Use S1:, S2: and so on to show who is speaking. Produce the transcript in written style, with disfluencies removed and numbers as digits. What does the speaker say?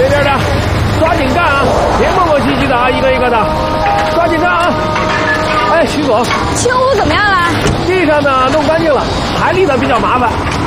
S1: 对点的，抓紧干啊！别磨磨唧唧的啊，一个一个的，抓紧干啊！哎，徐总，
S2: 清污怎么样了？
S1: 地上呢弄干净了，台里呢比较麻烦，